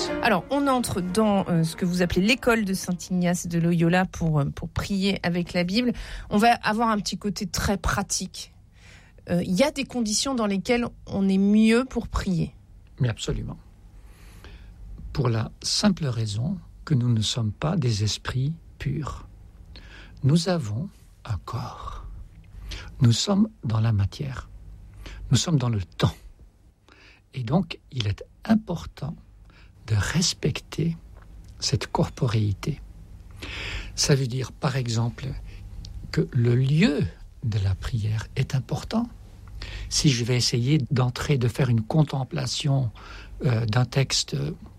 Alors, on entre dans ce que vous appelez l'école de Saint-Ignace de Loyola pour prier avec la Bible. On va avoir un petit côté très pratique. Il y a des conditions dans lesquelles on est mieux pour prier. Mais absolument. Pour la simple raison que nous ne sommes pas des esprits purs. Nous avons un corps. Nous sommes dans la matière. Nous sommes dans le temps. Et donc, il est important de respecter cette corporéité. Ça veut dire, par exemple, que le lieu de la prière est important. Si je vais essayer de faire une contemplation d'un texte,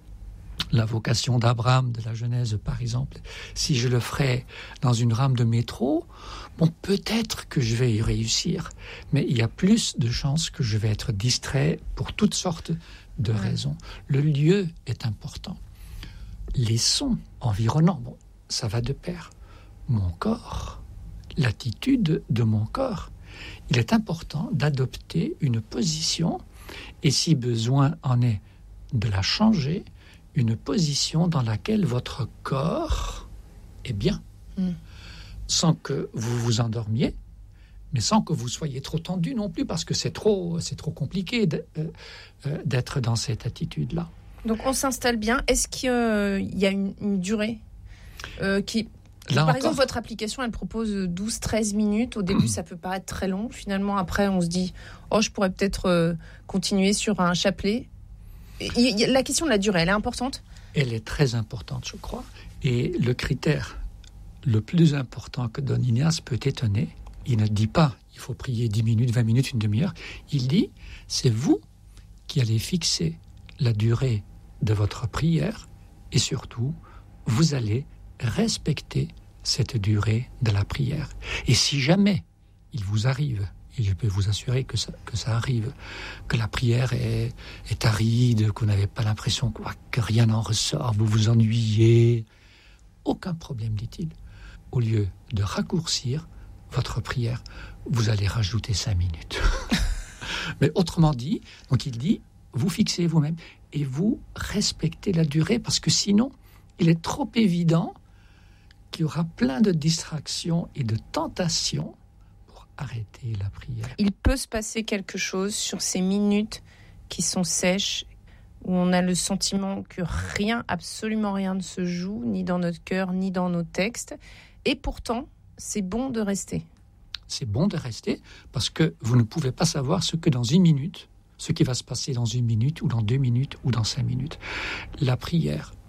la vocation d'Abraham de la Genèse par exemple, si je le ferais dans une rame de métro, peut-être que je vais y réussir, mais il y a plus de chances que je vais être distrait pour toutes sortes de raisons. Le lieu est important. Les sons environnants, ça va de pair. Mon corps, l'attitude de mon corps, il est important d'adopter une position et si besoin en est de la changer, une position dans laquelle votre corps est bien, sans que vous vous endormiez, mais sans que vous soyez trop tendu non plus, parce que c'est trop compliqué d'être dans cette attitude-là. Donc on s'installe bien. Est-ce qu'il y a une durée qui... Là, par exemple, votre application, elle propose 12-13 minutes. Au début, ça peut paraître très long. Finalement, après, on se dit « je pourrais peut-être continuer sur un chapelet ». La question de la durée, elle est importante ? Elle est très importante, je crois. Et le critère le plus important que donne Ignace peut étonner. Il ne dit pas « il faut prier 10 minutes, 20 minutes, une demi-heure ». Il dit « c'est vous qui allez fixer la durée de votre prière et surtout, vous allez respecter cette durée de la prière. Et si jamais il vous arrive, et je peux vous assurer que ça arrive, que la prière est aride, que vous n'avez pas l'impression que rien n'en ressort, vous vous ennuyez, aucun problème, dit-il. Au lieu de raccourcir votre prière, vous allez rajouter 5 minutes. Mais autrement dit, donc il dit, vous fixez vous-même et vous respectez la durée, parce que sinon, il est trop évident qu'il y aura plein de distractions et de tentations pour arrêter la prière. Il peut se passer quelque chose sur ces minutes qui sont sèches, où on a le sentiment que rien, absolument rien ne se joue, ni dans notre cœur, ni dans nos textes. Et pourtant, c'est bon de rester. C'est bon de rester parce que vous ne pouvez pas savoir ce qui va se passer dans 1 minute, ou dans 2 minutes, ou dans 5 minutes. La prière